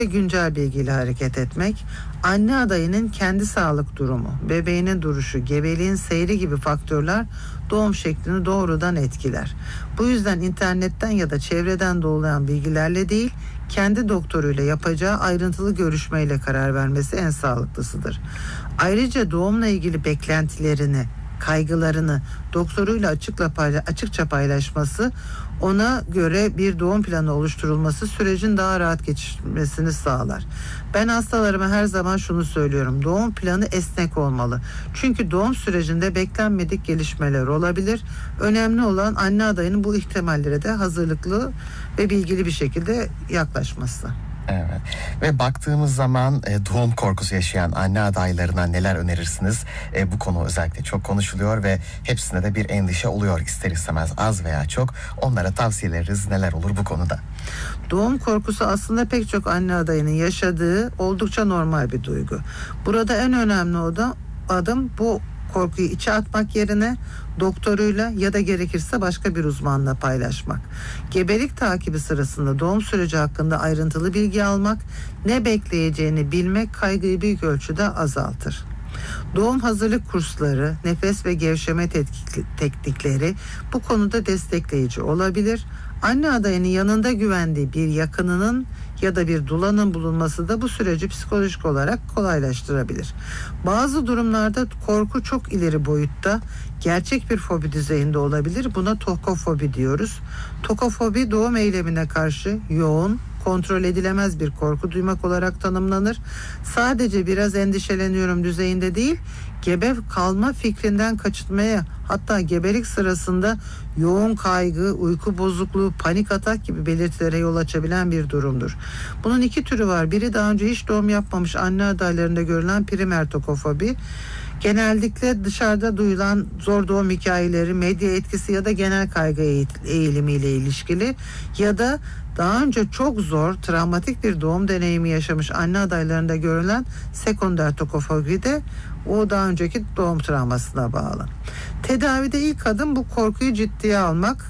güncel bilgiyle hareket etmek, anne adayının kendi sağlık durumu, bebeğinin duruşu, gebeliğin seyri gibi faktörler doğum şeklini doğrudan etkiler. Bu yüzden internetten ya da çevreden dolayan bilgilerle değil, kendi doktoruyla yapacağı ayrıntılı görüşmeyle karar vermesi en sağlıklısıdır. Ayrıca doğumla ilgili beklentilerini, kaygılarını doktoruyla açıkça paylaşması, ona göre bir doğum planı oluşturulması sürecin daha rahat geçmesini sağlar. Ben hastalarıma her zaman şunu söylüyorum: doğum planı esnek olmalı. Çünkü doğum sürecinde beklenmedik gelişmeler olabilir. Önemli olan anne adayının bu ihtimallere de hazırlıklı ve bilgili bir şekilde yaklaşması. Evet. Ve baktığımız zaman doğum korkusu yaşayan anne adaylarına neler önerirsiniz? Bu konu özellikle çok konuşuluyor ve hepsine de bir endişe oluyor ister istemez, az veya çok. Onlara tavsiyeleriniz neler olur bu konuda? Doğum korkusu aslında pek çok anne adayının yaşadığı oldukça normal bir duygu. Burada en önemli adım bu korkuyu içe atmak yerine doktoruyla ya da gerekirse başka bir uzmanla paylaşmak. Gebelik takibi sırasında doğum süreci hakkında ayrıntılı bilgi almak, ne bekleyeceğini bilmek kaygıyı büyük ölçüde azaltır. Doğum hazırlık kursları, nefes ve gevşeme teknikleri bu konuda destekleyici olabilir. Anne adayının yanında güvendiği bir yakınının ya da bir dulanın bulunması da bu süreci psikolojik olarak kolaylaştırabilir. Bazı durumlarda korku çok ileri boyutta, gerçek bir fobi düzeyinde olabilir. Buna tokofobi diyoruz. Tokofobi doğum eylemine karşı yoğun, kontrol edilemez bir korku duymak olarak tanımlanır. Sadece biraz endişeleniyorum düzeyinde değil, gebe kalma fikrinden kaçınmaya, hatta gebelik sırasında yoğun kaygı, uyku bozukluğu, panik atak gibi belirtilere yol açabilen bir durumdur. Bunun iki türü var. Biri daha önce hiç doğum yapmamış anne adaylarında görülen primer tokofobi. Genellikle dışarıda duyulan zor doğum hikayeleri, medya etkisi ya da genel kaygı eğilimiyle ilişkili, ya da daha önce çok zor, travmatik bir doğum deneyimi yaşamış anne adaylarında görülen sekonder tokofobi de o daha önceki doğum travmasına bağlı. Tedavide ilk adım bu korkuyu ciddiye almak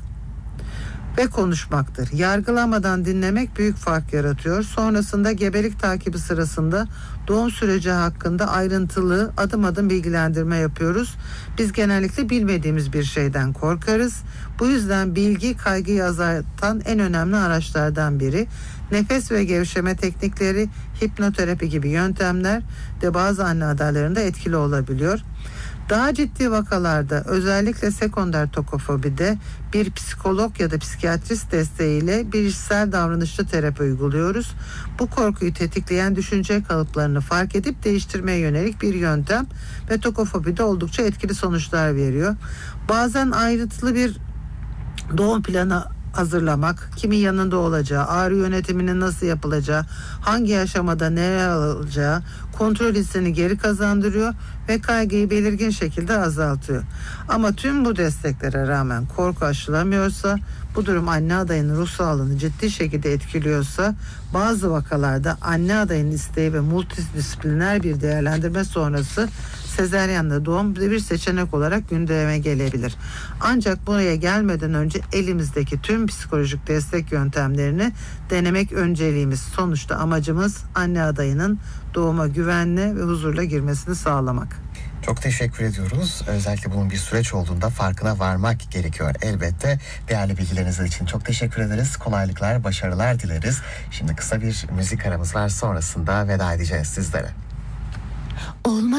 ve konuşmaktır. Yargılamadan dinlemek büyük fark yaratıyor. Sonrasında gebelik takibi sırasında doğum süreci hakkında ayrıntılı adım adım bilgilendirme yapıyoruz. Biz genellikle bilmediğimiz bir şeyden korkarız. Bu yüzden bilgi kaygıyı azaltan en önemli araçlardan biri. Nefes ve gevşeme teknikleri, hipnoterapi gibi yöntemler de bazı anne adaylarında etkili olabiliyor. Daha ciddi vakalarda, özellikle sekonder tokofobide, bir psikolog ya da psikiyatrist desteğiyle bilişsel davranışçı terapi uyguluyoruz. Bu korkuyu tetikleyen düşünce kalıplarını fark edip değiştirmeye yönelik bir yöntem ve tokofobide oldukça etkili sonuçlar veriyor. Bazen ayrıntılı bir doğum planı hazırlamak, kimin yanında olacağı, ağrı yönetiminin nasıl yapılacağı, hangi aşamada neler alacağı kontrol hissini geri kazandırıyor ve kaygıyı belirgin şekilde azaltıyor. Ama tüm bu desteklere rağmen korku aşılamıyorsa, bu durum anne adayının ruh sağlığını ciddi şekilde etkiliyorsa, bazı vakalarda anne adayının isteği ve multidisipliner bir değerlendirme sonrası sezaryenle doğum bir seçenek olarak gündeme gelebilir. Ancak buraya gelmeden önce elimizdeki tüm psikolojik destek yöntemlerini denemek önceliğimiz. Sonuçta amacımız anne adayının doğuma güvenli ve huzurla girmesini sağlamak. Çok teşekkür ediyoruz. Özellikle bunun bir süreç olduğunda farkına varmak gerekiyor elbette. Değerli bilgileriniz için çok teşekkür ederiz. Kolaylıklar, başarılar dileriz. Şimdi kısa bir müzik aramız var, sonrasında veda edeceğiz sizlere.